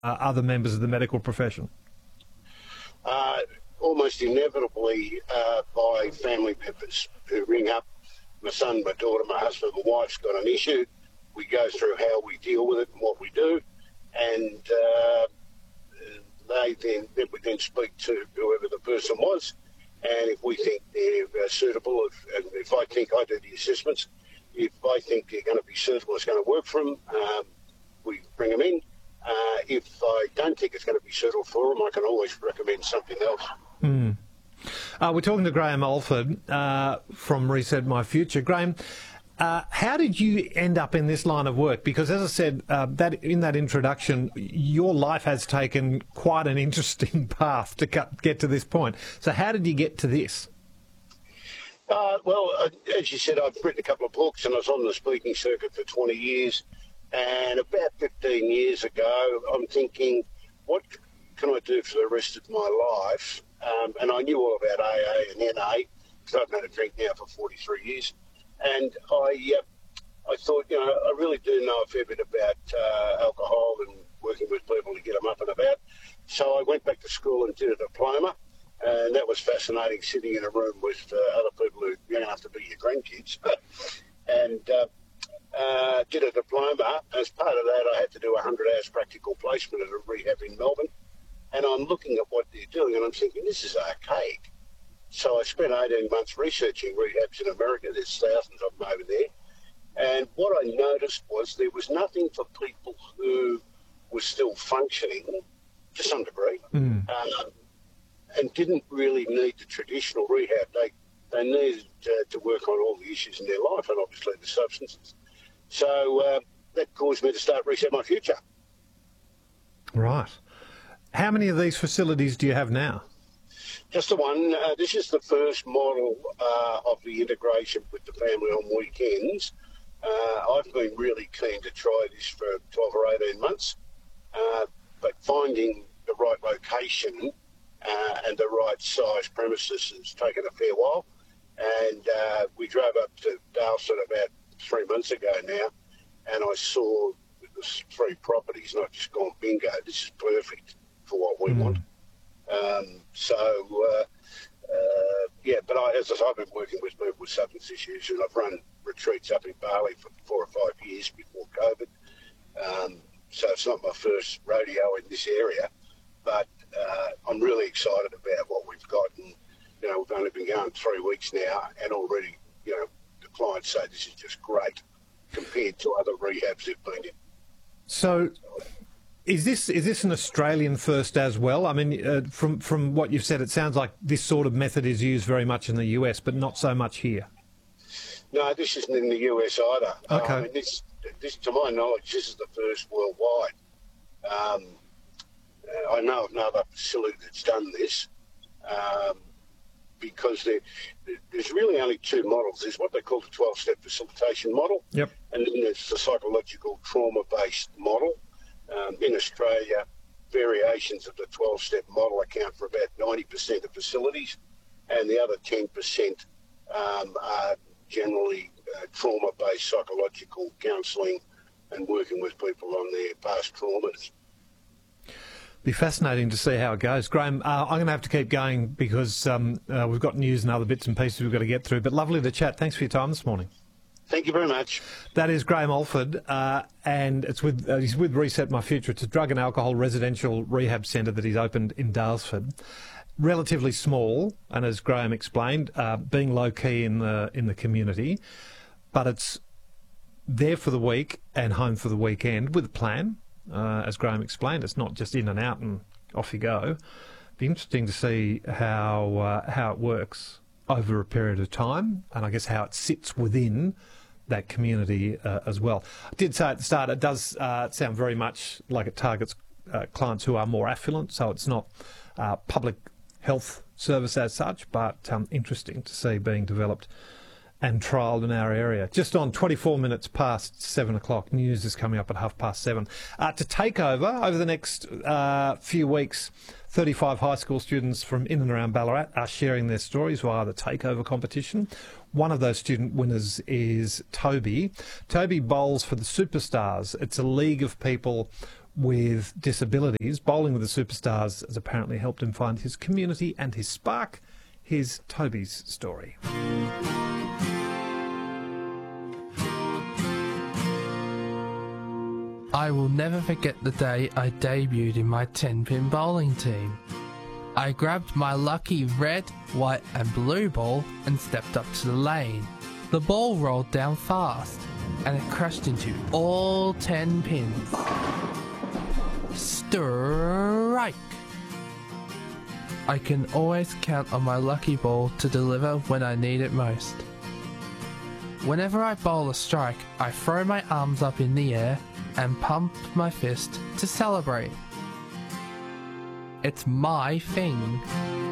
other members of the medical profession? Almost inevitably by family members who ring up. My son, my daughter, my husband, my wife's got an issue. We go through how we deal with it and what we do, and we then speak to whoever the person was, and if we think they're suitable, if I think I do the assessments, if I think they're going to be suitable, it's going to work for them, we bring them in. If I don't think it's going to be suitable for them, I can always recommend something else. We're talking to Graham Alford from Reset My Future. Graham, how did you end up in this line of work? Because, as I said, that in that introduction, your life has taken quite an interesting path to get to this point. So how did you get to this? As you said, I've written a couple of books and I was on the speaking circuit for 20 years. And about 15 years ago, I'm thinking, what can I do for the rest of my life? And I knew all about AA and NA, because I've had a drink now for 43 years. And I thought, I really do know a fair bit about alcohol and working with people to get them up and about. So I went back to school and did a diploma. And that was fascinating, sitting in a room with other people who are young enough to be your grandkids. And did a diploma. As part of that, I had to do 100 hours practical placement at a rehab in Melbourne. And I'm looking at what they're doing and I'm thinking, this is archaic. So I spent 18 months researching rehabs in America. There's thousands of them over there. And what I noticed was there was nothing for people who were still functioning to some degree and didn't really need the traditional rehab. They needed to work on all the issues in their life and obviously the substances. So that caused me to start Reset My Future. Right. How many of these facilities do you have now? Just the one. This is the first model of the integration with the family on weekends. I've been really keen to try this for 12 or 18 months, but finding the right location and the right size premises has taken a fair while. And we drove up to Daylesford about 3 months ago now, and I saw the 3 properties, and I've just gone, bingo, this is perfect for what we want. But as I said, I've been working with people with substance issues, and I've run retreats up in Bali for 4 or 5 years before COVID. So it's not my first rodeo in this area, but I'm really excited about what we've got. And, we've only been going 3 weeks now, and already, the clients say this is just great compared to other rehabs they've been in. So is this an Australian first as well? I mean, from what you've said, it sounds like this sort of method is used very much in the US, but not so much here. No, this isn't in the US either. Okay. I mean, this, to my knowledge, this is the first worldwide. I know of no other facility that's done this. Because there's really only 2 models. There's what they call the 12-step facilitation model, and then there's the psychological trauma-based model. In Australia, variations of the 12-step model account for about 90% of facilities, and the other 10% are generally trauma-based psychological counselling and working with people on their past traumas. Be fascinating to see how it goes. Graham, I'm going to have to keep going because we've got news and other bits and pieces we've got to get through, but lovely to chat. Thanks for your time this morning. Thank you very much. That is Graham Alford, and he's with Reset My Future. It's a drug and alcohol residential rehab centre that he's opened in Daylesford. Relatively small, and as Graham explained, being low-key in the community, but it's there for the week and home for the weekend with a plan. As Graham explained, it's not just in and out and off you go. Be interesting to see how it works over a period of time, and I guess how it sits within that community as well. I did say at the start, it does sound very much like it targets clients who are more affluent, so it's not public health service as such, but interesting to see being developed and trialled in our area. Just on 24 minutes past 7 o'clock, news is coming up at 7:30. To take over the next few weeks, 35 high school students from in and around Ballarat are sharing their stories via the Takeover competition. One of those student winners is Toby. Toby bowls for the Superstars. It's a league of people with disabilities. Bowling with the Superstars has apparently helped him find his community and his spark. Here's Toby's story. I will never forget the day I debuted in my 10-pin bowling team. I grabbed my lucky red, white and blue ball and stepped up to the lane. The ball rolled down fast and it crashed into all 10 pins. Strike! I can always count on my lucky ball to deliver when I need it most. Whenever I bowl a strike, I throw my arms up in the air and pump my fist to celebrate. It's my thing.